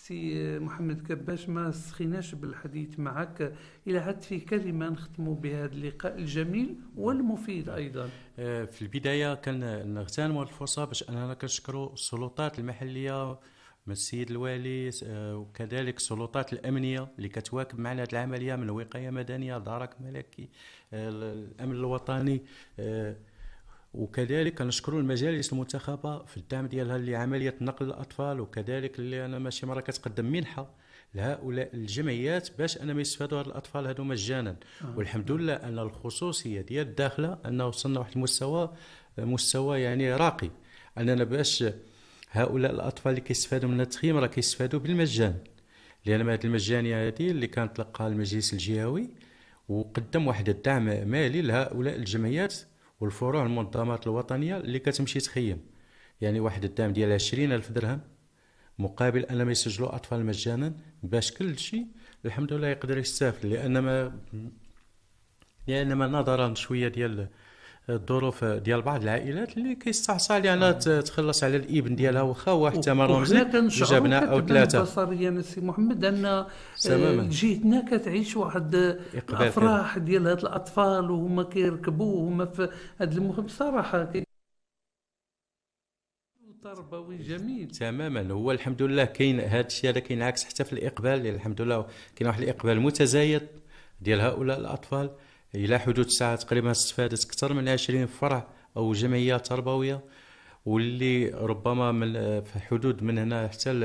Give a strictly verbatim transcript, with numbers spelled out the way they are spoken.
سي محمد كباش، ما سخيناش بالحديث معك، إلى حد في كلمة نختم بهذا اللقاء الجميل والمفيد أيضا. في البداية كان نغتنم الفرصة باش أننا كنشكروا السلطات المحلية من السيد الوالي وكذلك السلطات الأمنية اللي كتواكب معنا هذه العملية، من وقاية مدنية، دارك ملكي، الأمن الوطني، وكذلك كنشكروا المجالس المنتخبة في الدعم ديالها لعملية نقل الأطفال، وكذلك اللي أنا ماشي مرة كتقدم منحة لهؤلاء الجمعيات باش انهم يستفادوا هاد الاطفال هادو مجانا. آه. والحمد لله ان الخصوصيه ديال الداخله انه وصلنا واحد المستوى مستوى يعني راقي، اننا باش هؤلاء الاطفال اللي كيستفادوا من التخييم راه كيستفادوا بالمجان، لان هذه المجانيه هذه اللي كانت تلقاها المجلس الجهوي وقدم واحد الدعم مالي لهؤلاء الجمعيات والفروع المنظمات الوطنيه اللي كتمشي تخيم، يعني واحد الدعم ديال عشرين ألف درهم مقابل انهم يسجلوا اطفال مجانا باش كل شيء الحمد لله يقدر يستافد. لان ما لان ما نظرا شويه ديال الظروف ديال بعض العائلات اللي كيستعصى على تخلص على الابن ديالها واخا هو حتى مره مزال جوج ابناء او ثلاثه. بصريا سي محمد ان جهتنا كتعيش واحد الافراح ديال هاد الاطفال وهما كيركبوا وهما في هاد المهم بصراحه تربوي جميل تماما. هو الحمد لله كاين هذا الشيء هذا كينعكس حتى في الاقبال، يعني الحمد لله كاين واحد الاقبال متزايد ديال هؤلاء الاطفال الى حدود الساعه تقريبا استفادت اكثر من عشرين فرع او جمعيات تربويه، واللي ربما من في حدود من هنا حتى